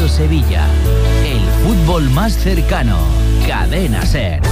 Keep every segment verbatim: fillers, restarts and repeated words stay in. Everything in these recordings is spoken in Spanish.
Sevilla. El fútbol más cercano. Cadena SER.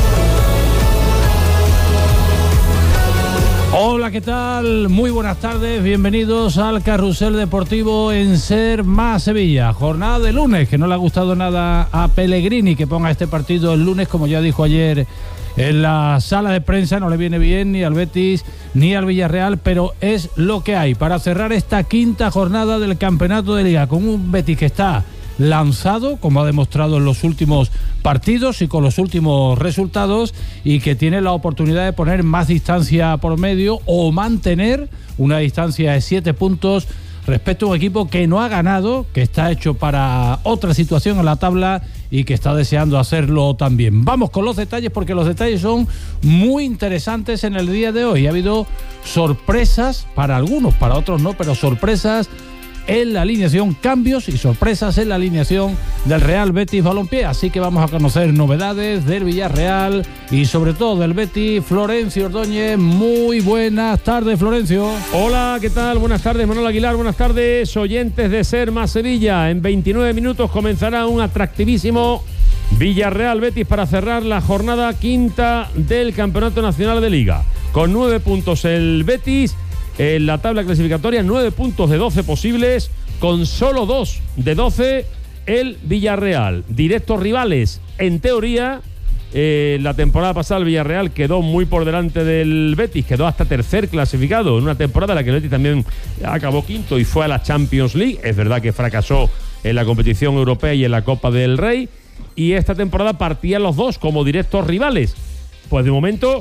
Hola, ¿qué tal? Muy buenas tardes, bienvenidos al Carrusel Deportivo en SER más Sevilla. Jornada de lunes, que no le ha gustado nada a Pellegrini que ponga este partido el lunes, como ya dijo ayer en la sala de prensa. No le viene bien ni al Betis ni al Villarreal, pero es lo que hay para cerrar esta quinta jornada del campeonato de Liga, con un Betis que está lanzado, como ha demostrado en los últimos partidos y con los últimos resultados, y que tiene la oportunidad de poner más distancia por medio o mantener una distancia de siete puntos respecto a un equipo que no ha ganado, que está hecho para otra situación en la tabla y que está deseando hacerlo también. Vamos con los detalles, porque los detalles son muy interesantes en el día de hoy. Ha habido sorpresas para algunos, para otros no, pero sorpresas en la alineación, cambios y sorpresas en la alineación del Real Betis Balompié. Así que vamos a conocer novedades del Villarreal y sobre todo del Betis. Florencio Ordóñez, muy buenas tardes, Florencio. Hola, ¿qué tal? Buenas tardes, Manuel Aguilar. Buenas tardes, oyentes de SER más Sevilla. En veintinueve minutos comenzará un atractivísimo Villarreal Betis para cerrar la jornada quinta del Campeonato Nacional de Liga. Con nueve puntos el Betis en la tabla clasificatoria, nueve puntos de doce posibles, con solo dos de doce el Villarreal. Directos rivales, en teoría. Eh, la temporada pasada el Villarreal quedó muy por delante del Betis, quedó hasta tercer clasificado en una temporada en la que el Betis también acabó quinto y fue a la Champions League. Es verdad que fracasó en la competición europea y en la Copa del Rey, y esta temporada partían los dos como directos rivales. Pues de momento,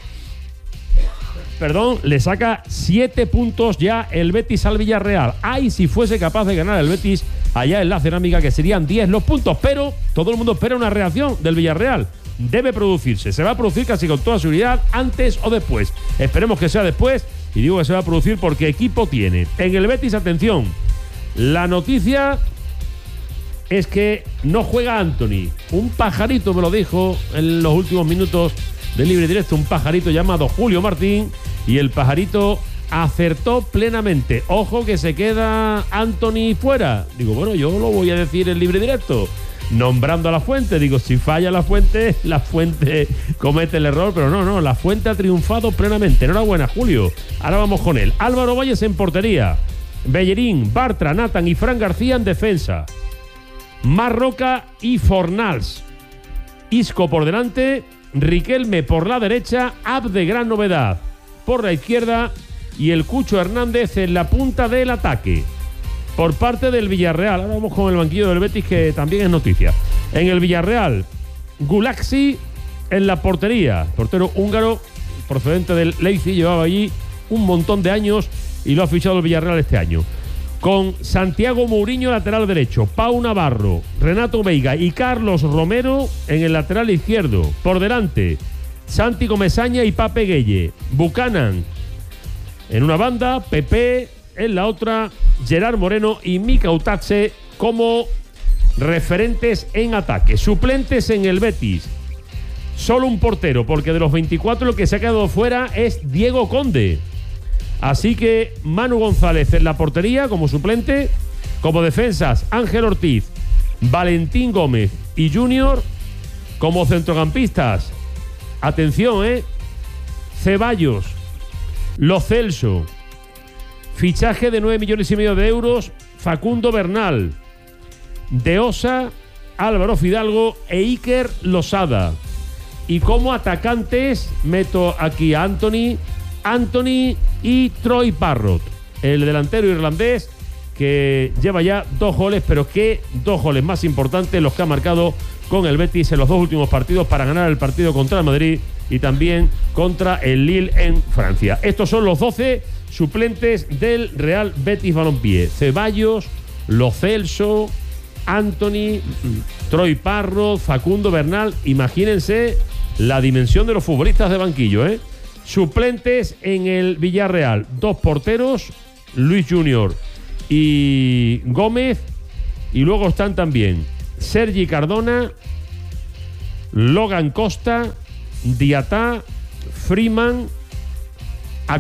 Perdón, le saca siete puntos ya el Betis al Villarreal. Ay, si fuese capaz de ganar el Betis allá en la Cerámica, que serían diez los puntos. Pero todo el mundo espera una reacción del Villarreal. Debe producirse, se va a producir casi con toda seguridad, antes o después. Esperemos que sea después, y digo que se va a producir porque equipo tiene. En el Betis, atención, la noticia es que no juega Antony. Un pajarito me lo dijo en los últimos minutos de libre directo, un pajarito llamado Julio Martín, y el pajarito acertó plenamente. Ojo que se queda Antony fuera. Digo, bueno, yo lo voy a decir en libre directo, nombrando a la fuente. Digo, si falla la fuente, la fuente comete el error, pero no, no, la fuente ha triunfado plenamente. Enhorabuena, Julio. Ahora vamos con él. Álvaro Valles en portería, Bellerín, Bartra, Nathan y Fran García en defensa, Marroca y Fornals, Isco por delante, Riquelme por la derecha, Abde, gran novedad, por la izquierda, y el Cucho Hernández en la punta del ataque. Por parte del Villarreal, ahora vamos con el banquillo del Betis, que también es noticia. En el Villarreal, Gulaxi en la portería, portero húngaro procedente del Leipzig, llevaba allí un montón de años y lo ha fichado el Villarreal este año. Con Santiago Mourinho, lateral derecho, Pau Navarro, Renato Veiga y Carlos Romero en el lateral izquierdo. Por delante, Santi Comesaña y Pape Gueye. Buchanan en una banda, Pepe en la otra, Gerard Moreno y Mika Utache como referentes en ataque. Suplentes en el Betis, solo un portero, porque de los veinticuatro lo que se ha quedado fuera es Diego Conde. Así que Manu González en la portería como suplente. Como defensas, Ángel Ortiz, Valentín Gómez y Junior. Como centrocampistas, atención, eh Ceballos, Lo Celso, fichaje de nueve millones y medio de euros, Facundo Bernal, De Osa, Álvaro Fidalgo e Iker Losada. Y como atacantes meto aquí a Antony, Antony y Troy Parrott, el delantero irlandés, que lleva ya dos goles, pero qué dos goles más importantes los que ha marcado con el Betis en los dos últimos partidos para ganar el partido contra el Madrid y también contra el Lille en Francia. Estos son los doce suplentes del Real Betis Balompié: Ceballos, Lo Celso, Antony, Troy Parrott, Facundo Bernal. Imagínense la dimensión de los futbolistas de banquillo, ¿eh? Suplentes en el Villarreal: dos porteros, Luis Junior y Gómez, y luego están también Sergi Cardona, Logan Costa, Diatá, Freeman,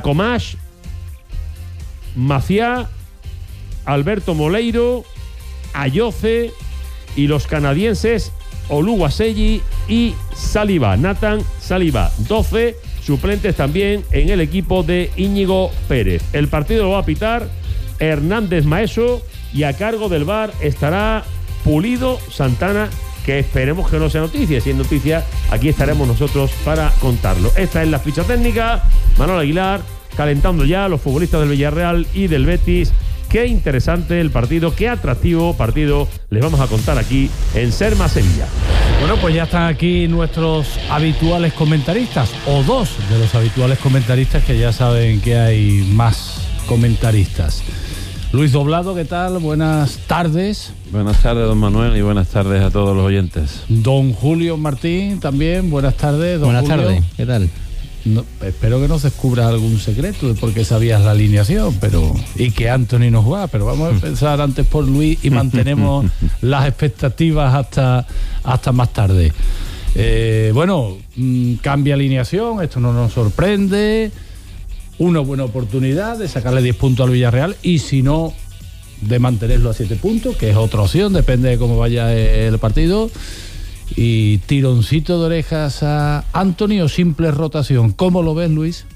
Acomash, Maciá, Alberto Moleiro, Ayoce y los canadienses Oluwaseyi y Saliba, Nathan Saliba. doce suplentes también en el equipo de Íñigo Pérez. El partido lo va a pitar Hernández Maeso y a cargo del V A R estará Pulido Santana, que esperemos que no sea noticia. Si es noticia, aquí estaremos nosotros para contarlo. Esta es la ficha técnica. Manuel Aguilar calentando ya los futbolistas del Villarreal y del Betis. Qué interesante el partido, qué atractivo partido les vamos a contar aquí en Ser Más Sevilla. Bueno, pues ya están aquí nuestros habituales comentaristas, o dos de los habituales comentaristas, que ya saben que hay más comentaristas. Luis Doblado, ¿qué tal? Buenas tardes. Buenas tardes, don Manuel, y buenas tardes a todos los oyentes. Don Julio Martín, también, buenas tardes. Don buenas Julio. tardes, ¿qué tal? No, espero que nos descubras algún secreto de por qué sabías la alineación, pero y que Anthony nos va, pero vamos a empezar antes por Luis y mantenemos las expectativas hasta, hasta más tarde. Eh, bueno, mmm, cambia alineación, esto no nos sorprende, una buena oportunidad de sacarle diez puntos al Villarreal y si no, de mantenerlo a siete puntos, que es otra opción, depende de cómo vaya el partido. Y tironcito de orejas a Anthony o simple rotación. ¿Cómo lo ves, Luis?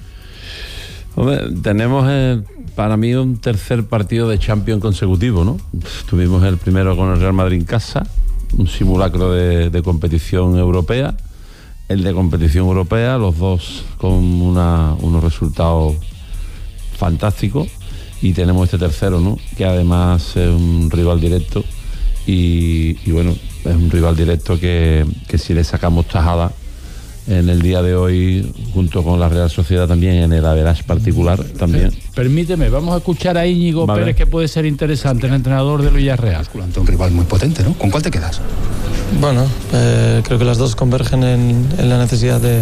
Hombre, tenemos eh, para mí un tercer partido de Champions consecutivo, ¿no? Tuvimos el primero con el Real Madrid en casa, un simulacro de, de competición europea, el de competición europea, los dos con una, unos resultados fantásticos, y tenemos este tercero, ¿no? Que además es un rival directo y, y bueno, es un rival directo que, que si le sacamos tajada en el día de hoy, junto con la Real Sociedad también, en el average particular también. Permíteme, vamos a escuchar a Íñigo vale. Pérez, que puede ser interesante, el entrenador del Villarreal. Ante un rival muy potente, ¿no? ¿Con cuál te quedas? Bueno, eh, creo que las dos convergen en, en la necesidad de,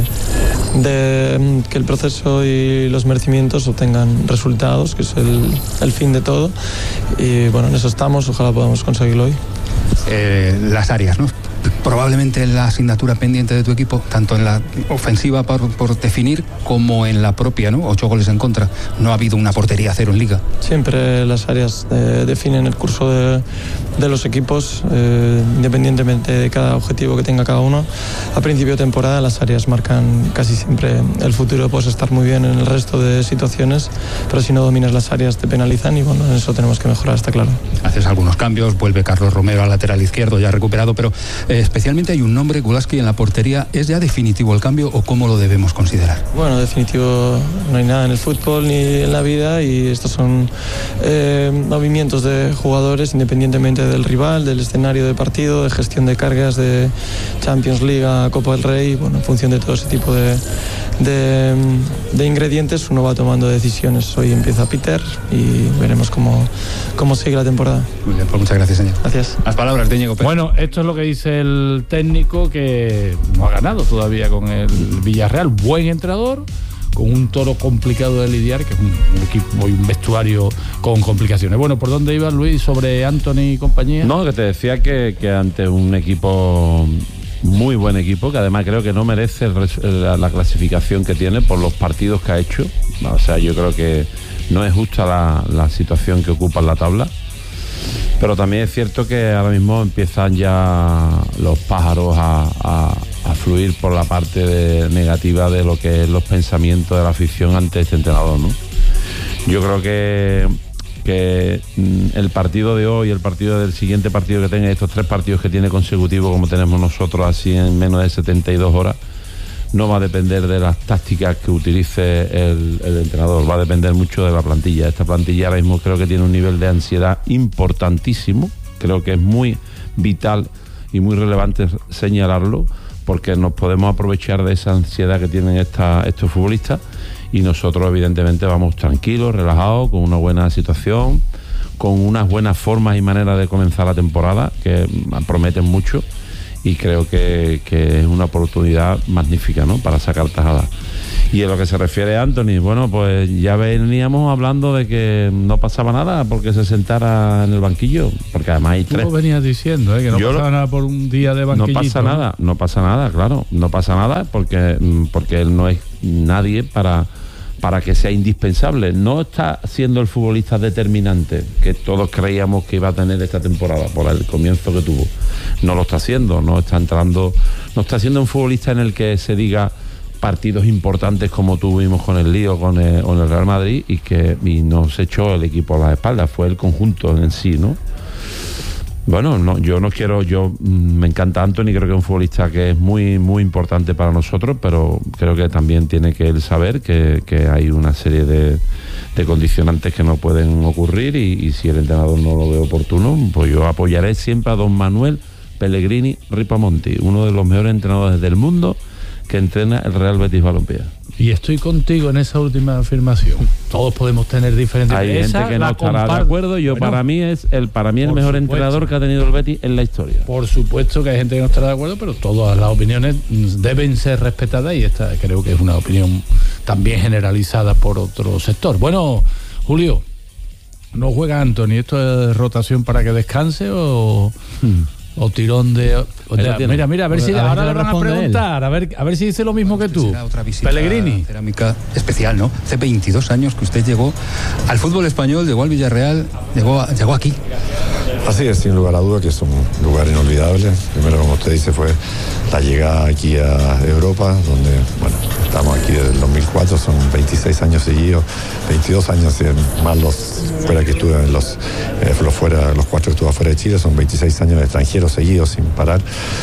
de que el proceso y los merecimientos obtengan resultados, que es el, el fin de todo. Y bueno, en eso estamos, ojalá podamos conseguirlo hoy. Eh, las áreas, ¿no? Probablemente la asignatura pendiente de tu equipo, tanto en la ofensiva por, por definir como en la propia, ¿no? Ocho goles en contra. No ha habido una portería cero en Liga. Siempre las áreas eh, definen el curso de, de los equipos, eh, independientemente de cada objetivo que tenga cada uno. A principio de temporada las áreas marcan casi siempre el futuro. Puedes estar muy bien en el resto de situaciones, pero si no dominas las áreas te penalizan y bueno, en eso tenemos que mejorar, está claro. Haces algunos cambios, vuelve Carlos Romero al lateral izquierdo, ya recuperado, pero eh, especialmente hay un nombre, Gulaski, en la portería. ¿Es ya definitivo el cambio o cómo lo debemos considerar? Bueno, definitivo no hay nada en el fútbol ni en la vida y estos son eh, movimientos de jugadores independientemente del rival, del escenario de partido, de gestión de cargas, de Champions League a Copa del Rey. Bueno, en función de todo ese tipo de, de, de ingredientes uno va tomando decisiones. Hoy empieza Peter y veremos cómo, cómo sigue la temporada. Muy bien, pues muchas gracias, señor. Gracias. Las palabras de Íñigo Pérez. Bueno, esto es lo que dice el técnico, que no ha ganado todavía con el Villarreal. Buen entrenador, con un Toro complicado de lidiar, que es un, un equipo y un vestuario con complicaciones. Bueno, ¿por dónde iba, Luis, sobre Anthony y compañía? No, que te decía que, que ante un equipo, muy buen equipo, que además creo que no merece el, la, la clasificación que tiene por los partidos que ha hecho. O sea, yo creo que no es justa la, la situación que ocupa en la tabla. Pero también es cierto que ahora mismo empiezan ya los pájaros a, a, a fluir por la parte de, negativa de lo que es los pensamientos de la afición ante este entrenador, ¿no? Yo creo que, que el partido de hoy, el partido del siguiente partido que tenga, estos tres partidos que tiene consecutivos como tenemos nosotros así en menos de setenta y dos horas, no va a depender de las tácticas que utilice el, el entrenador, va a depender mucho de la plantilla. Esta plantilla ahora mismo creo que tiene un nivel de ansiedad importantísimo, creo que es muy vital y muy relevante señalarlo, porque nos podemos aprovechar de esa ansiedad que tienen esta, estos futbolistas, y nosotros evidentemente vamos tranquilos, relajados, con una buena situación, con unas buenas formas y maneras de comenzar la temporada que prometen mucho. Y creo que, que es una oportunidad magnífica, ¿no?, para sacar tajadas. Y en lo que se refiere a Anthony, bueno, pues ya veníamos hablando de que no pasaba nada porque se sentara en el banquillo, porque además hay tres. Tú lo venías diciendo, ¿eh? Que no Yo pasaba lo... nada por un día de banquillito. No pasa nada, no pasa nada, claro, no pasa nada porque, porque él no es nadie para, para que sea indispensable. No está siendo el futbolista determinante que todos creíamos que iba a tener esta temporada por el comienzo que tuvo. No lo está haciendo, no está entrando, no está siendo un futbolista en el que se diga partidos importantes como tuvimos con el Lío, con el, con el Real Madrid, y que y nos echó el equipo a las espaldas. Fue el conjunto en sí, ¿no? Bueno, no, yo no quiero, yo mmm, me encanta Antony, creo que es un futbolista que es muy muy importante para nosotros, pero creo que también tiene que él saber que, que hay una serie de, de condicionantes que no pueden ocurrir, y, y si el entrenador no lo ve oportuno, pues yo apoyaré siempre a don Manuel Pellegrini Ripamonti, uno de los mejores entrenadores del mundo que entrena el Real Betis Balompié. Y estoy contigo en esa última afirmación. Todos podemos tener diferentes. Hay esa gente que no estará comparto. de acuerdo. Yo bueno, para mí es el para mí el mejor supuesto. entrenador que ha tenido el Betis en la historia. Por supuesto que hay gente que no estará de acuerdo, pero todas las opiniones deben ser respetadas, y esta creo que es una opinión también generalizada por otro sector. Bueno, Julio, ¿no juega Antony? ¿Esto es rotación para que descanse o...? Hmm. O tirón de... O de mira, mira, a ver si a ahora le van a preguntar, a ver, a ver si dice lo mismo que tú. Será otra visita Pellegrini. Cerámica especial, ¿no? Hace veintidós años que usted llegó al fútbol español, llegó al Villarreal, llegó, a, llegó aquí. Así es, sin lugar a duda que es un lugar inolvidable. Primero, como usted dice, fue la llegada aquí a Europa, donde, bueno, estamos aquí desde el dos mil cuatro, son veintiséis años seguidos, veintidós años más los fuera que estuve en los, eh, los, fuera, los cuatro que estuve afuera de Chile, son veintiséis años de extranjeros seguidos sin parar.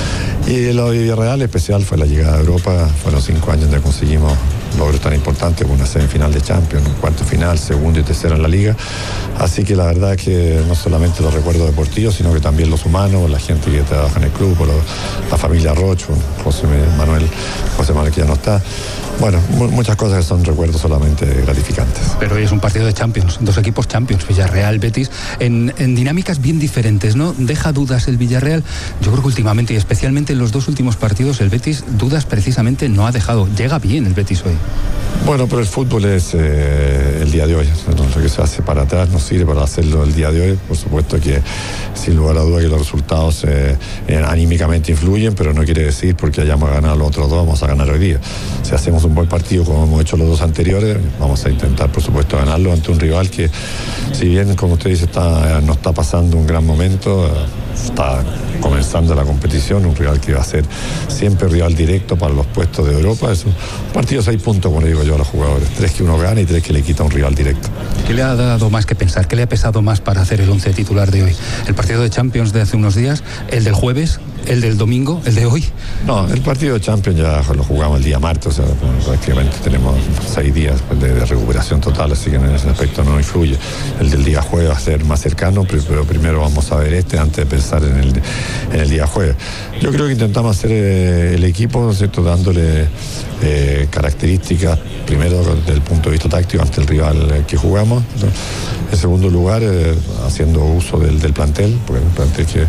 Y lo de Villarreal especial fue la llegada a Europa, fueron cinco años donde conseguimos logros tan importantes como una semifinal de Champions, un cuarto final, segundo y tercero en la Liga. Así que la verdad que no solamente los recuerdos deportivos, sino que también los humanos, la gente que trabaja en el club, lo, la familia Rocho, José Manuel, José Manuel que ya no está. Bueno, muchas cosas que son recuerdos solamente gratificantes. Pero hoy es un partido de Champions, dos equipos Champions, Villarreal, Betis, en, en dinámicas bien diferentes, ¿no? Deja dudas el Villarreal. Yo creo que últimamente, y especialmente en los dos últimos partidos, el Betis dudas precisamente no ha dejado. Llega bien el Betis hoy. Bueno, pero el fútbol es eh, el día de hoy. Lo que se hace para atrás nos sirve para hacerlo el día de hoy. Por supuesto que, sin lugar a duda, que los resultados eh, eh, anímicamente influyen, pero no quiere decir porque hayamos ganado los otros dos, vamos a ganar hoy día. Si hacemos un buen partido como hemos hecho los dos anteriores, vamos a intentar, por supuesto, ganarlo ante un rival que, si bien, como usted dice, está, no está pasando un gran momento, está comenzando la competición, un rival que va a ser siempre rival directo para los puestos de Europa. Es un partido de seis puntos, como le digo yo a los jugadores, tres que uno gana y tres que le quita a un rival directo. ¿Qué le ha dado más que pensar? ¿Qué le ha pesado más para hacer el once titular de hoy? ¿El partido de Champions de hace unos días? ¿El del jueves? ¿El del domingo? ¿El de hoy? No, el partido de Champions ya lo jugamos el día martes, o sea, prácticamente tenemos seis días de, de recuperación total, así que en ese aspecto no influye. El del día jueves va a ser más cercano, pero primero vamos a ver este antes de pensar en el, en el día jueves. Yo creo que intentamos hacer eh, el equipo, ¿no es cierto?, dándole eh, características, primero desde el punto de vista táctico ante el rival eh, que jugamos, ¿no? En segundo lugar, eh, haciendo uso del, del plantel, porque el plantel que,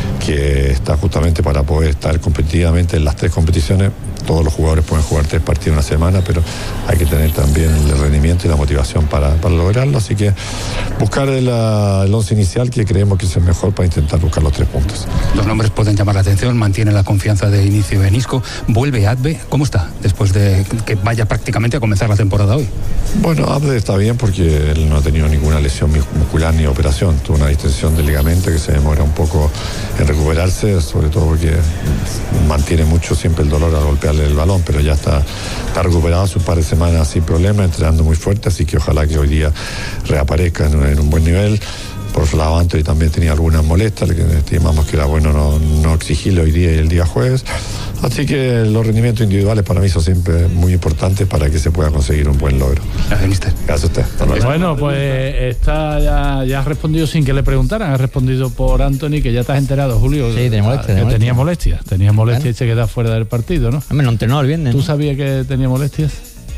que está justamente para poder estar competitivamente en las tres competiciones. Todos los jugadores pueden jugar tres partidos en una semana, pero hay que tener también el rendimiento y la motivación para, para lograrlo. Así que buscar el, el once inicial, que creemos que es el mejor para intentar buscar los tres puntos. Los nombres pueden llamar la atención, mantiene la confianza de inicio en Isco. Vuelve Adve, ¿cómo está después de que vaya prácticamente a comenzar la temporada hoy? Bueno, Adve está bien porque él no ha tenido ninguna lesión muscular ni operación. Tuvo una distensión de ligamento que se demora un poco en recuperarse, sobre todo porque mantiene mucho siempre el dolor al golpearle el balón, pero ya está, está recuperado hace un par de semanas sin problema, entrenando muy fuerte, así que ojalá que hoy día reaparezca en, en un buen nivel. Por su lado, Anthony también tenía algunas molestias, que estimamos que era bueno no, no exigirle hoy día y el día jueves. Así que los rendimientos individuales para mí son siempre muy importantes para que se pueda conseguir un buen logro. Gracias, mister. Gracias a usted. Hasta luego. Bueno, pues está ya, ya has respondido sin que le preguntaran, has respondido por Anthony, que ya te has enterado, Julio. Sí, tenía molestia. Que tenía tenía molestias, tenía molestias Claro. y se queda fuera del partido, ¿no? Hombre, no entrenó el viernes. ¿Tú ¿no? sabías que tenía molestias?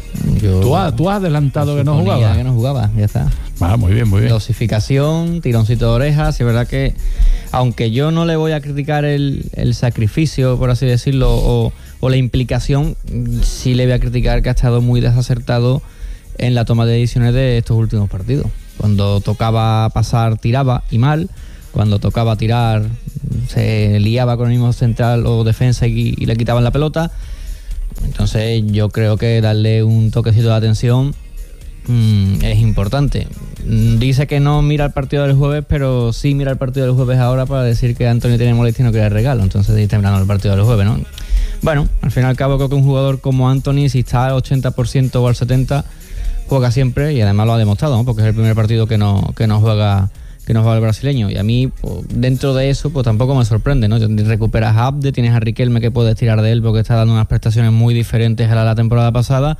Yo ¿Tú has, tú has adelantado que no suponía jugaba? que no jugaba, ya está. Ah, muy bien, muy bien. Dosificación, tironcito de orejas. Sí, es verdad que, aunque yo no le voy a criticar el, el sacrificio, por así decirlo, o, o la implicación, sí le voy a criticar que ha estado muy desacertado en la toma de decisiones de estos últimos partidos. Cuando tocaba pasar, tiraba y mal. Cuando tocaba tirar, se liaba con el mismo central o defensa y, y le quitaban la pelota. Entonces yo creo que darle un toquecito de atención mmm, es importante. Dice que no mira el partido del jueves, pero sí mira el partido del jueves ahora para decir que Anthony tiene molestia y no quiere el regalo. Entonces está mirando el partido del jueves, ¿no? Bueno, al fin y al cabo creo que un jugador como Anthony, si está al ochenta por ciento o al setenta por ciento, juega siempre y además lo ha demostrado, ¿no? Porque es el primer partido que no, que no juega que no juega el brasileño. Y a mí, pues, dentro de eso, pues tampoco me sorprende, ¿no? Recuperas a Abde, tienes a Riquelme que puedes tirar de él porque está dando unas prestaciones muy diferentes a la de la temporada pasada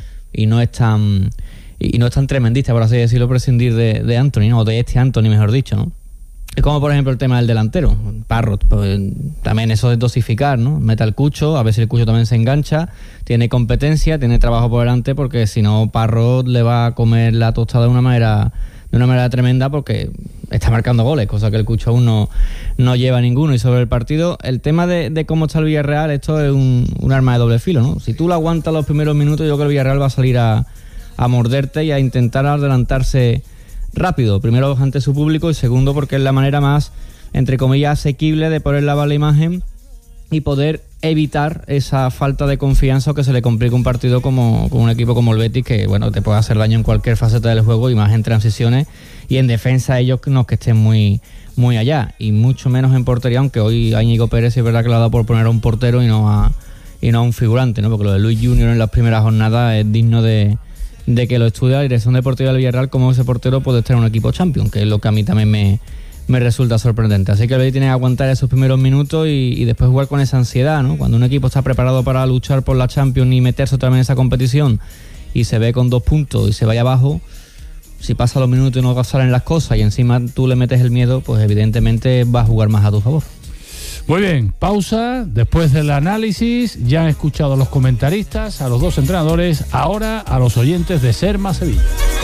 y no es tan... y no es tan tremendista, por así decirlo, prescindir de, de Anthony, ¿no? O de este Anthony, mejor dicho, ¿no? Es como, por ejemplo, el tema del delantero, Parrot, pues, también eso es dosificar, ¿no? Mete al Cucho, a ver si el Cucho también se engancha, tiene competencia, tiene trabajo por delante, porque si no, Parrot le va a comer la tostada de una manera de una manera tremenda, porque está marcando goles, cosa que el Cucho aún no, no lleva ninguno. Y sobre el partido, el tema de, de cómo está el Villarreal, esto es un, un arma de doble filo, ¿no? Si tú lo aguantas los primeros minutos, yo creo que el Villarreal va a salir a a morderte y a intentar adelantarse rápido, primero ante su público y segundo porque es la manera más, entre comillas, asequible de poder lavar la imagen y poder evitar esa falta de confianza o que se le complique un partido como con un equipo como el Betis, que bueno, te puede hacer daño en cualquier faceta del juego y más en transiciones, y en defensa ellos no que estén muy muy allá y mucho menos en portería, aunque hoy a Íñigo Pérez es verdad que le ha dado por poner a un portero y no a, y no a un figurante, ¿no? Porque lo de Luis Junior en las primeras jornadas es digno de de que lo estudia la dirección deportiva del Villarreal, como ese portero puede estar en un equipo champion, que es lo que a mí también me, me resulta sorprendente. Así que el Betis tiene que aguantar esos primeros minutos y, y después jugar con esa ansiedad, ¿no? Cuando un equipo está preparado para luchar por la Champions y meterse otra vez en esa competición y se ve con dos puntos y se vaya abajo, si pasa los minutos y no salen las cosas y encima tú le metes el miedo, pues evidentemente va a jugar más a tu favor. Muy bien, pausa. Después del análisis, ya han escuchado a los comentaristas, a los dos entrenadores, ahora a los oyentes de Ser Más Sevilla.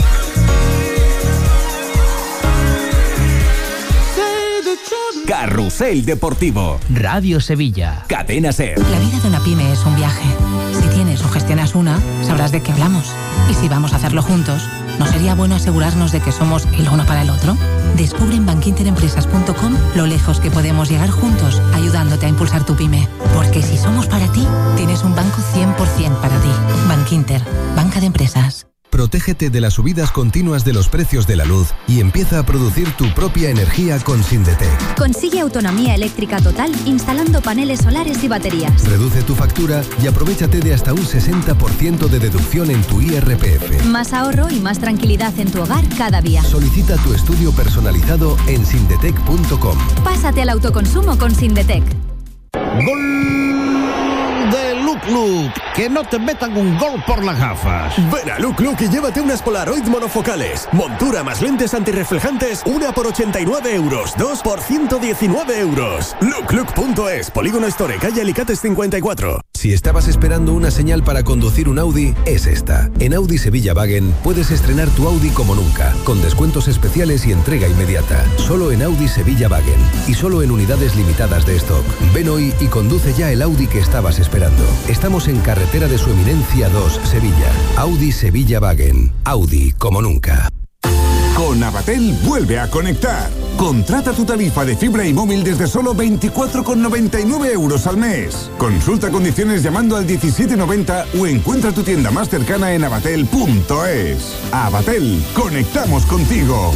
Carrusel Deportivo. Radio Sevilla. Cadena Ser. La vida de una pyme es un viaje. Si tienes o gestionas una, sabrás de qué hablamos. Y si vamos a hacerlo juntos, ¿no sería bueno asegurarnos de que somos el uno para el otro? Descubre en bankinterempresas punto com lo lejos que podemos llegar juntos, ayudándote a impulsar tu pyme. Porque si somos para ti, tienes un banco cien por ciento para ti. Bankinter, banca de empresas. Protégete de las subidas continuas de los precios de la luz y empieza a producir tu propia energía con Sindetec. Consigue autonomía eléctrica total instalando paneles solares y baterías. Reduce tu factura y aprovéchate de hasta un sesenta por ciento de deducción en tu I R P F. Más ahorro y más tranquilidad en tu hogar cada día. Solicita tu estudio personalizado en sindetec punto com. Pásate al autoconsumo con Sindetec. ¡Gol de Look Look! Que no te metan un gol por las gafas. Ven a Look Look y llévate unas Polaroid monofocales. Montura más lentes antirreflejantes, una por ochenta y nueve euros, dos por ciento diecinueve euros. look look punto es, Polígono Store, calle Alicates cincuenta y cuatro. Si estabas esperando una señal para conducir un Audi, es esta. En Audi Sevilla Wagen puedes estrenar tu Audi como nunca, con descuentos especiales y entrega inmediata. Solo en Audi Sevilla Wagen y solo en unidades limitadas de stock. Ven hoy y conduce ya el Audi que estabas esperando. Estamos en Carretera de Su Eminencia dos, Sevilla. Audi Sevilla Wagen. Audi como nunca. Con Avatel vuelve a conectar. Contrata tu tarifa de fibra y móvil desde solo veinticuatro con noventa y nueve euros al mes. Consulta condiciones llamando al diecisiete noventa o encuentra tu tienda más cercana en avatel punto es. Avatel, conectamos contigo.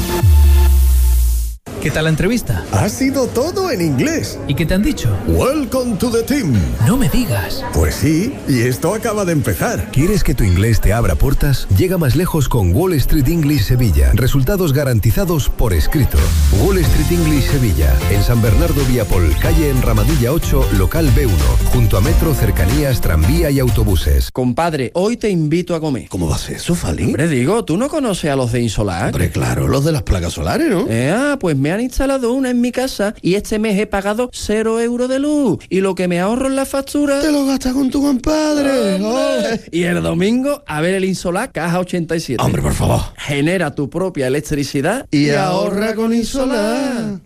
¿Qué tal la entrevista? Ha sido todo en inglés. ¿Y qué te han dicho? Welcome to the team. No me digas. Pues sí, y esto acaba de empezar. ¿Quieres que tu inglés te abra puertas? Llega más lejos con Wall Street English Sevilla. Resultados garantizados por escrito. Wall Street English Sevilla. En San Bernardo Viapol, calle en Ramadilla ocho, local B uno. Junto a metro, cercanías, tranvía y autobuses. Compadre, hoy te invito a comer. ¿Cómo va a ser eso, Fali? Hombre, digo, ¿tú no conoces a los de Insolar? Hombre, claro, los de las placas solares, ¿no? Eh, ah, pues me han instalado una en mi casa y este mes he pagado cero euros de luz. Y lo que me ahorro en la factura... Te lo gastas con tu compadre. Oh, y el domingo, a ver el Insolar Caja ochenta y siete. Hombre, por favor. Genera tu propia electricidad y, y ahorra con Insolar.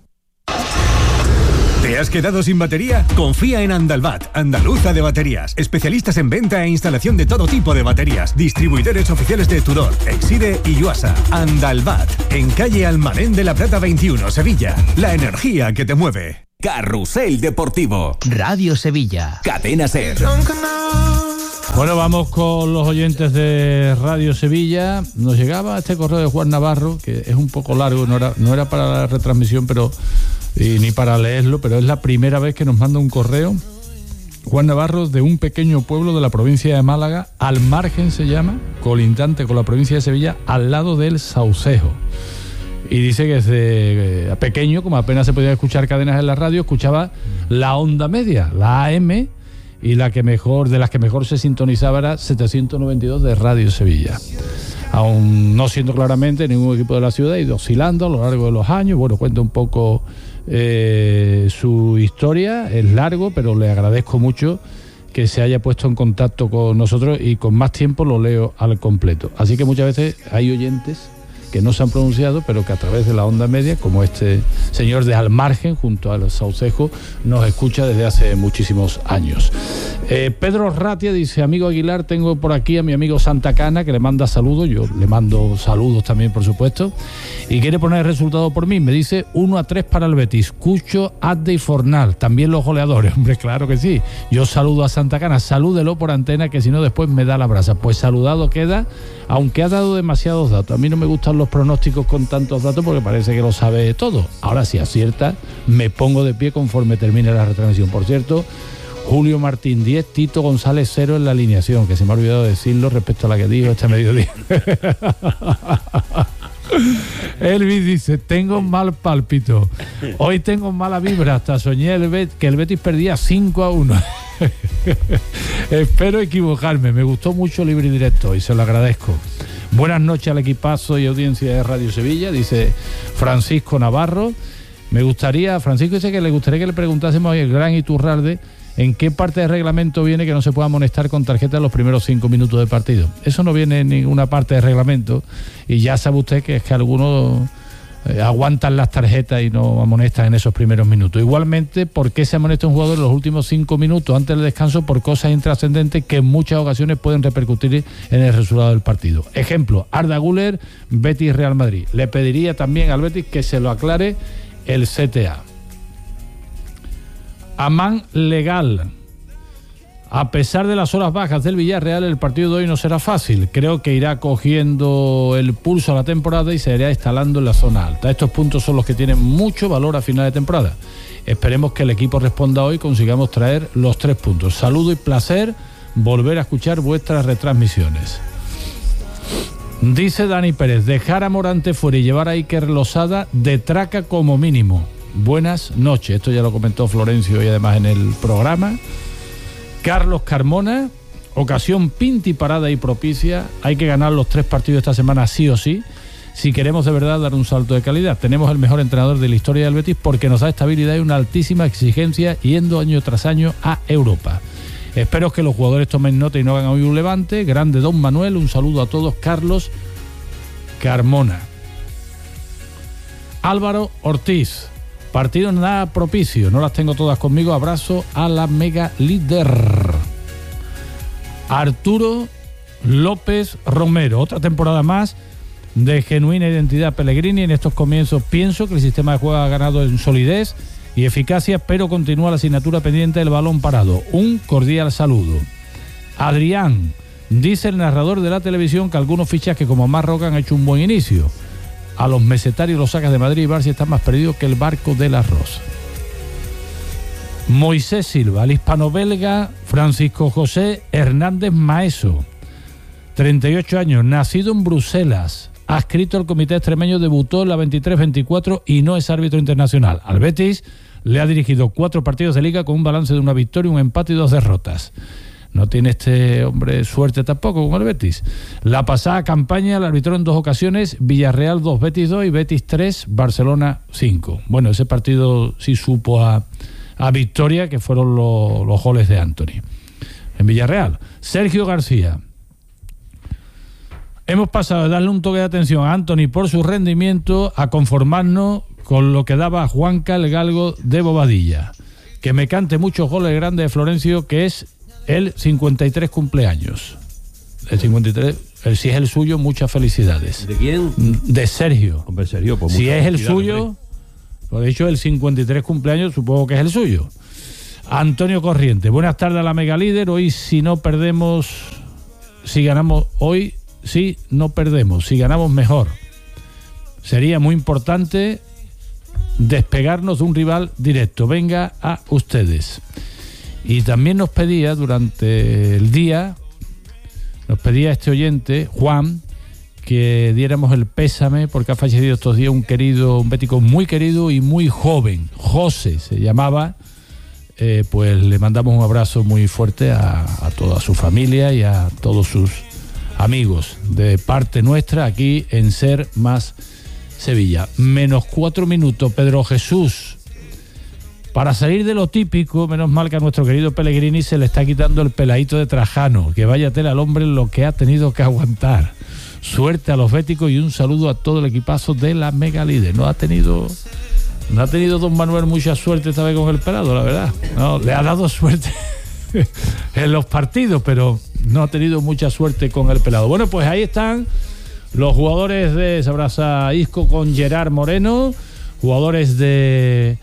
¿Te has quedado sin batería? Confía en Andalbat, Andaluza de Baterías. Especialistas en venta e instalación de todo tipo de baterías. Distribuidores oficiales de Tudor, Exide y Yuasa. Andalbat, en calle Almadén de la Plata veintiuno, Sevilla. La energía que te mueve. Carrusel Deportivo. Radio Sevilla. Cadena Ser. Bueno, vamos con los oyentes de Radio Sevilla. Nos llegaba este correo de Juan Navarro, que es un poco largo, no era, no era para la retransmisión, pero y ni para leerlo, pero es la primera vez que nos manda un correo. Juan Navarro, de un pequeño pueblo de la provincia de Málaga, al margen se llama, colindante con la provincia de Sevilla, al lado del Saucejo. Y dice que desde pequeño, como apenas se podía escuchar cadenas en la radio, escuchaba la onda media, la A M, y la que mejor, de las que mejor se sintonizaba era setecientos noventa y dos de Radio Sevilla. Aún no siendo claramente ningún equipo de la ciudad, ha ido oscilando a lo largo de los años. Bueno, cuenta un poco eh, su historia, es largo, pero le agradezco mucho que se haya puesto en contacto con nosotros y con más tiempo lo leo al completo. Así que muchas veces hay oyentes que no se han pronunciado, pero que a través de la onda media, como este señor de Almargen, junto al Saucejo, nos escucha desde hace muchísimos años. Eh, Pedro Ratia dice: amigo Aguilar, tengo por aquí a mi amigo Santa Cana, que le manda saludos, yo le mando saludos también, por supuesto, y quiere poner el resultado por mí. Me dice uno a tres para el Betis, Cucho, Adde y Fornal, también los goleadores. Hombre, claro que sí. Yo saludo a Santa Cana, salúdelo por antena, que si no después me da la brasa. Pues saludado queda, aunque ha dado demasiados datos. A mí no me gustan los pronósticos con tantos datos porque parece que lo sabe todo. Ahora, si acierta, me pongo de pie conforme termine la retransmisión. Por cierto, Julio Martín diez, Tito González cero en la alineación, que se me ha olvidado decirlo respecto a la que dijo este mediodía. Elvis dice: tengo mal pálpito, hoy tengo mala vibra, hasta soñé el Bet- que el Betis perdía cinco a uno. Espero equivocarme, me gustó mucho Libre y Directo y se lo agradezco. Buenas noches al equipazo y audiencia de Radio Sevilla, dice Francisco Navarro. Me gustaría, Francisco dice que le gustaría que le preguntásemos al gran Iturralde en qué parte del reglamento viene que no se pueda amonestar con tarjeta en los primeros cinco minutos del partido. Eso no viene en ninguna parte del reglamento y ya sabe usted que es que algunos eh, aguantan las tarjetas y no amonestan en esos primeros minutos. Igualmente, ¿por qué se amonesta un jugador en los últimos cinco minutos antes del descanso por cosas intrascendentes que en muchas ocasiones pueden repercutir en el resultado del partido? Ejemplo, Arda Güler, Betis Real Madrid. Le pediría también al Betis que se lo aclare el C T A. Amán Legal: a pesar de las horas bajas del Villarreal, el partido de hoy no será fácil. Creo que irá cogiendo el pulso a la temporada y se irá instalando en la zona alta. Estos puntos son los que tienen mucho valor a final de temporada. Esperemos que el equipo responda hoy y consigamos traer los tres puntos. Saludo y placer volver a escuchar vuestras retransmisiones. Dice Dani Pérez: dejar a Morante fuera y llevar a Iker Losada de traca como mínimo. Buenas noches. Esto ya lo comentó Florencio y además en el programa. Carlos Carmona: ocasión pintiparada y propicia. Hay que ganar los tres partidos esta semana sí o sí, si queremos de verdad dar un salto de calidad. Tenemos el mejor entrenador de la historia del Betis porque nos da estabilidad y una altísima exigencia yendo año tras año a Europa. Espero que los jugadores tomen nota y no hagan hoy un levante. Grande Don Manuel, un saludo a todos. Carlos Carmona. Álvaro Ortiz: partido nada propicio, no las tengo todas conmigo. Abrazo a la mega líder. Arturo López Romero: otra temporada más de genuina identidad Pellegrini en estos comienzos. Pienso que el sistema de juego ha ganado en solidez y eficacia, pero continúa la asignatura pendiente del balón parado. Un cordial saludo. Adrián: dice el narrador de la televisión que algunos fichajes como Marroca han hecho un buen inicio. A los mesetarios los sacas de Madrid y Barça están más perdidos que el barco del arroz. Moisés Silva: al hispano-belga Francisco José Hernández Maeso, treinta y ocho años, nacido en Bruselas, adscrito al comité extremeño, debutó en la veintitrés veinticuatro y no es árbitro internacional. Al Betis le ha dirigido cuatro partidos de liga con un balance de una victoria, un empate y dos derrotas. No tiene este hombre suerte tampoco con el Betis. La pasada campaña la arbitró en dos ocasiones: Villarreal dos, Betis dos y Betis tres, Barcelona cinco. Bueno, ese partido sí supo a, a victoria, que fueron lo, los goles de Anthony en Villarreal. Sergio García: hemos pasado de darle un toque de atención a Anthony por su rendimiento a conformarnos con lo que daba Juanca el Galgo de Bobadilla. Que me cante muchos goles grandes de Florencio, que es el cincuenta y tres cumpleaños. El cincuenta y tres, el, si es el suyo, muchas felicidades. ¿De quién? De Sergio. Hombre, Sergio, pues si es el suyo, por dicho, el cincuenta y tres cumpleaños, supongo que es el suyo. Antonio Corriente, buenas tardes a la Mega Líder. Hoy si no perdemos, si ganamos, hoy sí no perdemos, si ganamos mejor. Sería muy importante despegarnos de un rival directo. Venga a ustedes. Y también nos pedía durante el día, nos pedía este oyente, Juan, que diéramos el pésame porque ha fallecido estos días un querido, un bético muy querido y muy joven, José se llamaba. Eh, pues le mandamos un abrazo muy fuerte a, a toda su familia y a todos sus amigos de parte nuestra aquí en Ser Más Sevilla. Menos cuatro minutos, Pedro Jesús. Para salir de lo típico, menos mal que a nuestro querido Pellegrini se le está quitando el peladito de Trajano, que vaya tela al hombre lo que ha tenido que aguantar. Suerte a los béticos y un saludo a todo el equipazo de la Mega Líder. No ha tenido... No ha tenido don Manuel mucha suerte esta vez con el pelado, la verdad. No, le ha dado suerte en los partidos, pero no ha tenido mucha suerte con el pelado. Bueno, pues ahí están los jugadores de Sabrasa Isco con Gerard Moreno, jugadores de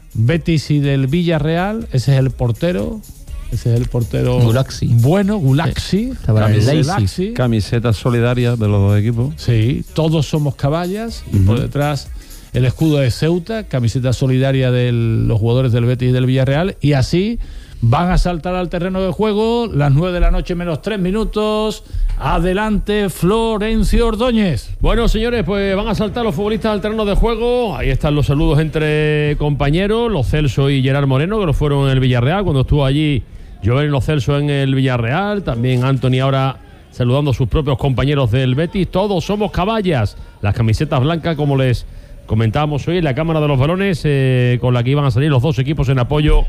Betis y del Villarreal. Ese es el portero. Ese es el portero Gulaxi. Bueno, Gulaxi. Sí, Gulaxi. Camiseta solidaria de los dos equipos. Sí, todos somos caballas. Uh-huh. Y por detrás el escudo de Ceuta, camiseta solidaria de los jugadores del Betis y del Villarreal, y así van a saltar al terreno de juego, las nueve de la noche menos tres minutos. Adelante, Florencio Ordóñez. Bueno, señores, pues van a saltar los futbolistas al terreno de juego. Ahí están los saludos entre compañeros, Lo Celso y Gerard Moreno, que lo fueron en el Villarreal, cuando estuvo allí Joven Lo Celso en el Villarreal, también Anthony ahora saludando a sus propios compañeros del Betis. Todos somos caballas, las camisetas blancas, como les comentábamos hoy en la Cámara de los Balones, eh, con la que iban a salir los dos equipos en apoyo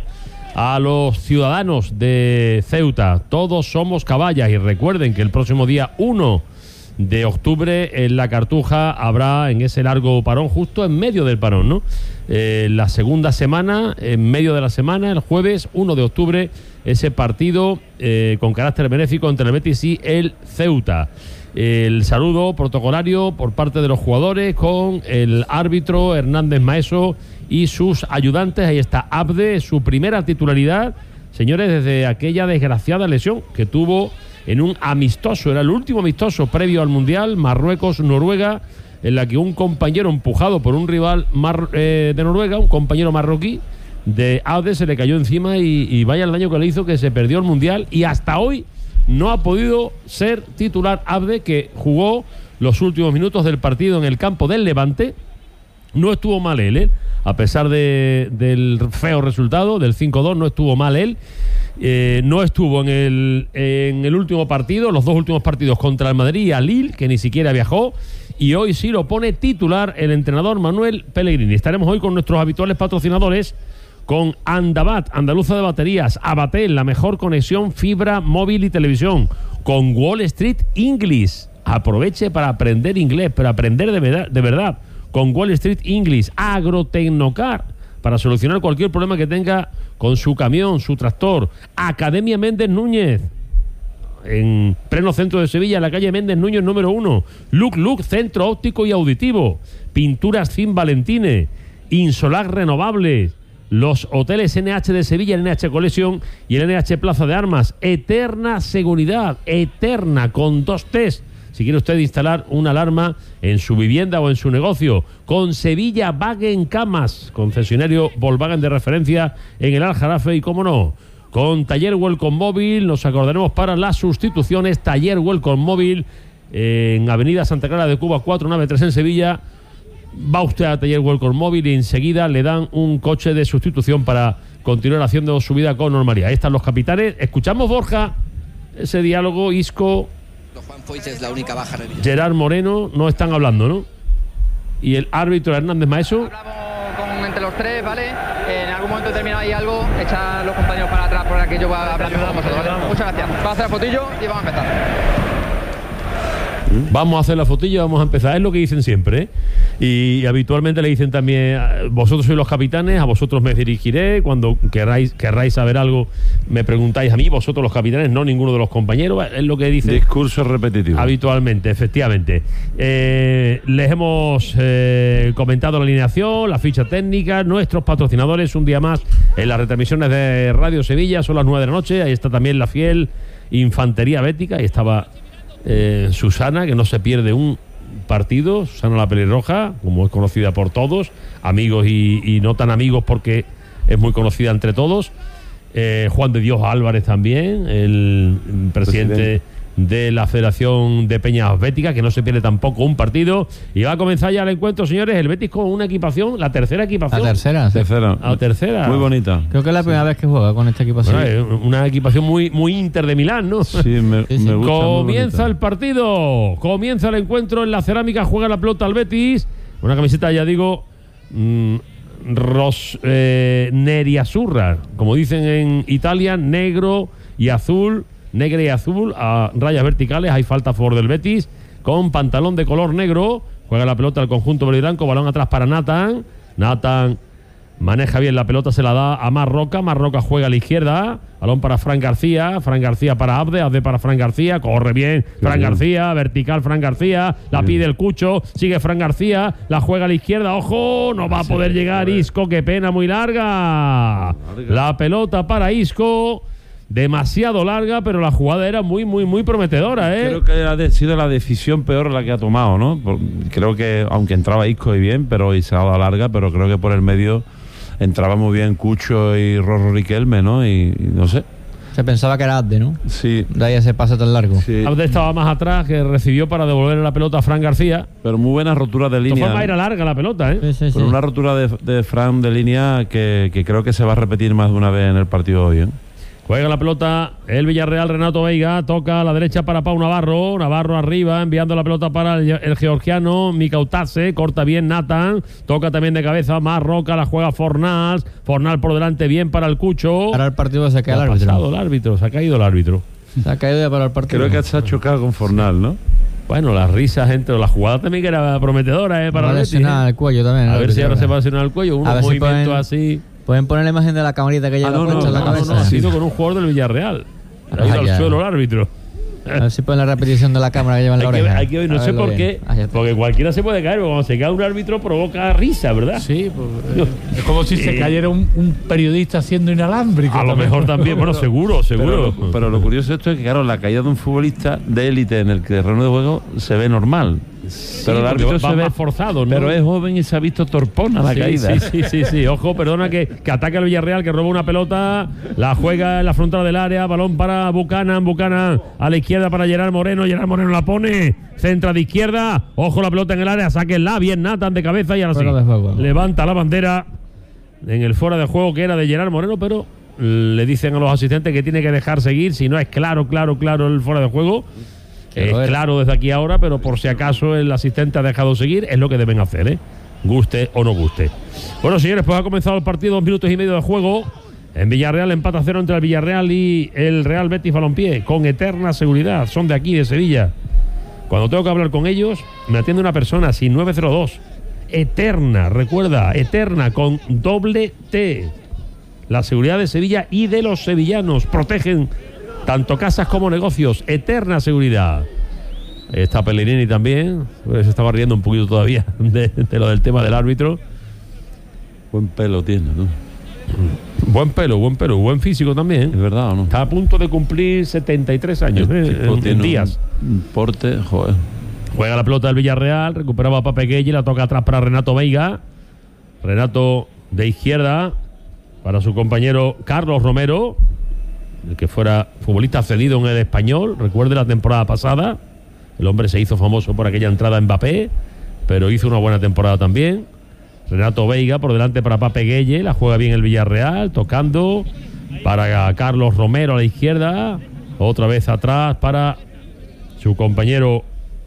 a los ciudadanos de Ceuta. Todos somos caballas, y recuerden que el próximo día uno de octubre en la Cartuja habrá, en ese largo parón, justo en medio del parón, ¿no? Eh, la segunda semana, en medio de la semana, el jueves uno de octubre, ese partido eh, con carácter benéfico entre el Betis y el Ceuta. El saludo protocolario por parte de los jugadores con el árbitro Hernández Maeso y sus ayudantes. Ahí está Abde, su primera titularidad, señores, desde aquella desgraciada lesión que tuvo en un amistoso, era el último amistoso previo al Mundial, Marruecos-Noruega, en la que un compañero empujado por un rival mar, eh, de Noruega, un compañero marroquí de Abde, se le cayó encima y, y vaya el daño que le hizo, que se perdió el Mundial, y hasta hoy no ha podido ser titular Abde, que jugó los últimos minutos del partido en el campo del Levante. No estuvo mal él, ¿eh? A pesar de, del feo resultado, del cinco dos, no estuvo mal él. Eh, no estuvo en el, en el último partido, los dos últimos partidos contra el Madrid y al Lille, que ni siquiera viajó. Y hoy sí lo pone titular el entrenador Manuel Pellegrini. Estaremos hoy con nuestros habituales patrocinadores, con Andabat, Andaluza de Baterías, Abatel, la mejor conexión fibra, móvil y televisión, con Wall Street English. Aproveche para aprender inglés, para aprender de verdad, de verdad, con Wall Street English. Agrotecnocar, para solucionar cualquier problema que tenga con su camión, su tractor. Academia Méndez Núñez, en pleno centro de Sevilla, en la calle Méndez Núñez número uno. Look Look, centro óptico y auditivo. Pinturas Fin Valentine. Insolac Renovables. Los hoteles N H de Sevilla, el N H Collection y el N H Plaza de Armas. Eterna seguridad, eterna, con dos test. Si quiere usted instalar una alarma en su vivienda o en su negocio, con Sevilla Wagen Camas, concesionario Volkswagen de referencia en el Aljarafe, y cómo no, con Taller Welcome Móvil, nos acordaremos para las sustituciones. Taller Welcome Móvil en Avenida Santa Clara de Cuba cuatro nueve tres en Sevilla. Va usted a Taller Welcome Móvil y enseguida le dan un coche de sustitución para continuar haciendo su vida con normalidad. Ahí están los capitanes. Escuchamos, Borja, ese diálogo. Isco, Juan Foix es la única baja. Gerard Moreno no están hablando, ¿no? Y el árbitro Hernández Maeso. Hablamos con, entre los tres, ¿vale? En algún momento termina ahí algo, echan los compañeros para atrás por aquí yo voy hablando con vosotros, ¿vale? Muchas gracias. Vamos a hacer la fotillo y vamos a empezar. Vamos a hacer la fotillo, vamos a empezar. Es lo que dicen siempre, ¿eh? Y habitualmente le dicen también, vosotros sois los capitanes, a vosotros me dirigiré, cuando queráis, querráis saber algo me preguntáis a mí, vosotros los capitanes, no ninguno de los compañeros, es lo que dice. Discurso repetitivo. Habitualmente, efectivamente. Eh, les hemos eh, comentado la alineación, la ficha técnica, nuestros patrocinadores, un día más en las retransmisiones de Radio Sevilla, son las nueve de la noche, ahí está también la fiel Infantería Bética, ahí estaba eh, Susana, que no se pierde un partido, Susana la Pelirroja, como es conocida por todos, amigos y, y no tan amigos porque es muy conocida entre todos. eh, Juan de Dios Álvarez también, el presidente, presidente de la Federación de Peñas Béticas, que no se pierde tampoco un partido. Y va a comenzar ya el encuentro, señores, el Betis con una equipación, la tercera equipación. La tercera, sí. tercera. La tercera. Muy bonita. Creo que es la primera sí. vez que juega con esta equipación. Bueno, una equipación muy, muy Inter de Milán, ¿no? Sí, me, sí, sí. me gusta. Comienza el partido, comienza el encuentro en la cerámica, juega la pelota al Betis. Una camiseta, ya digo, mmm, ros, eh, neriasurra, como dicen en Italia, negro y azul. Negra y azul a rayas verticales. Hay falta a favor del Betis, con pantalón de color negro. Juega la pelota al conjunto verde y blanco. Balón atrás para Nathan. Nathan maneja bien la pelota, se la da a Marroca. Marroca juega a la izquierda. Balón para Fran García. Fran García para Abde. Abde para Fran García. Corre bien Fran García. Vertical Fran García. La pide el Cucho. Sigue Fran García. La juega a la izquierda. Ojo, no va a poder llegar Isco. Qué pena, muy larga. La pelota para Isco. Demasiado larga, pero la jugada era muy, muy, muy prometedora, ¿eh? Creo que ha sido la decisión peor la que ha tomado, ¿no? Creo que, aunque entraba Isco y bien, pero y se ha dado larga, pero creo que por el medio entraba muy bien Cucho y Rorro Riquelme, ¿no? Y, y no sé. Se pensaba que era Abde, ¿no? Sí. De ahí ese pase tan largo. Sí. Abde estaba más atrás, que recibió para devolver la pelota a Fran García. Pero muy buena rotura de línea. De forma era larga la pelota, ¿eh? Sí, sí, Pero sí. una rotura de, de Fran de línea que, que creo que se va a repetir más de una vez en el partido hoy, ¿eh? Juega la pelota el Villarreal, Renato Veiga, toca a la derecha para Pau Navarro, Navarro arriba, enviando la pelota para el, el georgiano Mikautase, corta bien Nathan, toca también de cabeza Marroca, la juega Fornals, Fornals por delante, bien para el Cucho. Ahora el partido se cae el ha árbitro. pasado el árbitro, se ha caído el árbitro. Se ha caído ya para el partido. Creo que se ha chocado con Fornal, ¿no? Bueno, las risas entre la jugada también que era prometedora, ¿eh? Para el Betis, ¿eh? El cuello también. A ver si ahora se va a lesionar el cuello, unos movimientos así. Pueden poner la imagen de la camarita que lleva ah, no, puesta no, en la no, cabeza. No, no, ha sido con un jugador del Villarreal. Ha ido ah, al ya. suelo el árbitro. A ver si ponen la repetición de la cámara que lleva en la hay oreja. Que, hay que ver, no sé por qué, porque cualquiera se puede caer, pero cuando se cae un árbitro provoca risa, ¿verdad? Sí, pues, es como si se cayera un, un periodista haciendo inalámbrico. A lo también. mejor también, bueno, seguro, seguro. Pero, pero lo curioso de esto es que, claro, la caída de un futbolista de élite en el terreno de juego se ve normal. Sí, pero el árbitro se ve forzado, ¿no? Pero es joven y se ha visto torpona la sí, caída. Sí, sí, sí, sí. Ojo, perdona que, que ataca el Villarreal, que roba una pelota, la juega en la frontal del área, balón para Buchanan, Buchanan a la izquierda para Gerard Moreno, Gerard Moreno la pone, centra de izquierda, ojo la pelota en el área, sáquenla, bien Nathan de cabeza y ahora sí, levanta la bandera en el fuera de juego que era de Gerard Moreno, pero le dicen a los asistentes que tiene que dejar seguir, si no es claro, claro, claro el fuera de juego. Es eh, claro desde aquí ahora, pero por si acaso el asistente ha dejado seguir, es lo que deben hacer, ¿eh? Guste o no guste. Bueno, señores, pues ha comenzado el partido, dos minutos y medio de juego. En Villarreal, empate a cero entre el Villarreal y el Real Betis Balompié, con eterna seguridad. Son de aquí, de Sevilla. Cuando tengo que hablar con ellos, me atiende una persona, sin nueve cero dos. Eterna, recuerda, eterna, con doble T. La seguridad de Sevilla y de los sevillanos. Protegen tanto casas como negocios, eterna seguridad. Está Pellegrini también, se estaba riendo un poquito todavía de, de lo del tema del árbitro. Buen pelo tiene, ¿no? Buen pelo, buen pelo, buen físico también. ¿Es verdad o no? Está a punto de cumplir setenta y tres años, eh, en, en días. Un, un porte, joder. Juega la pelota del Villarreal, recuperaba a Pape Gueye, la toca atrás para Renato Veiga. Renato de izquierda para su compañero Carlos Romero, el que fuera futbolista cedido en el Español. Recuerde la temporada pasada, el hombre se hizo famoso por aquella entrada en Mbappé, pero hizo una buena temporada también. Renato Veiga por delante para Pape Gueye, la juega bien el Villarreal, tocando para Carlos Romero a la izquierda, otra vez atrás para su compañero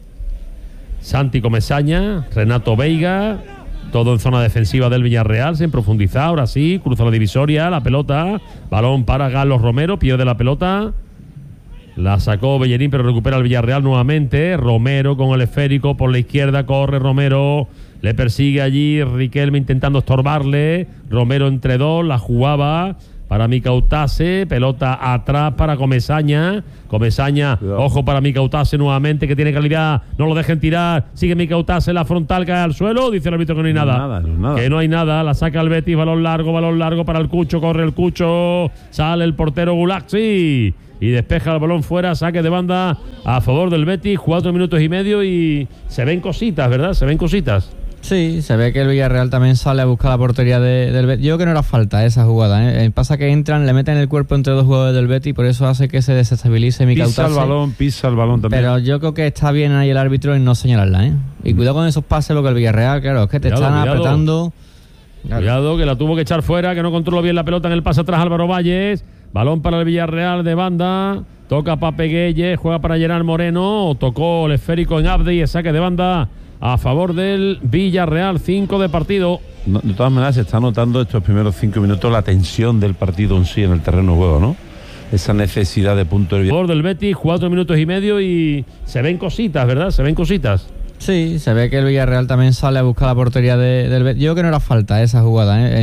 Santi Comesaña. Renato Veiga, todo en zona defensiva del Villarreal, sin profundizar. Ahora sí, cruza la divisoria, la pelota, balón para Carlos Romero, pierde la pelota. La sacó Bellerín, pero recupera el Villarreal nuevamente. Romero con el esférico por la izquierda, corre Romero. Le persigue allí Riquelme intentando estorbarle. Romero entre dos, la jugaba para Micautase. Pelota atrás para Comesaña. Comesaña, ojo para Micautase nuevamente, que tiene calidad. No lo dejen tirar. Sigue Micautase, la frontal cae al suelo. Dice el árbitro que no hay nada. No, nada, no, nada. Que no hay nada. La saca el Betis, balón largo, balón largo para el Cucho. Corre el Cucho. Sale el portero Gulaxi y despeja el balón fuera, saque de banda a favor del Betis, cuatro minutos y medio y se ven cositas, ¿verdad? Se ven cositas. Sí, se ve que el Villarreal también sale a buscar la portería de, del Betis. Yo creo que no era falta esa jugada, ¿eh? Pasa que entran, le meten el cuerpo entre dos jugadores del Betis y por eso hace que se desestabilice Micautase. Pisa el balón, pisa el balón también. Pero yo creo que está bien ahí el árbitro en no señalarla, ¿eh? Y cuidado con esos pases porque el Villarreal, claro, es que te cuidado, están cuidado. apretando. Claro. Cuidado, que la tuvo que echar fuera, que no controló bien la pelota en el pase atrás Álvaro Valles. Balón para el Villarreal de banda. Toca Pape Gueye, juega para Gerard Moreno. Tocó el esférico en Abdi y saque de banda a favor del Villarreal. Cinco de partido. No, de todas maneras, se está notando estos primeros cinco minutos la tensión del partido en sí en el terreno de juego, ¿no? Esa necesidad de punto de... A favor del Betis, cuatro minutos y medio y se ven cositas, ¿verdad? Se ven cositas. Sí, se ve que el Villarreal también sale a buscar la portería de, del Betis. Yo creo que no era falta esa jugada, ¿eh?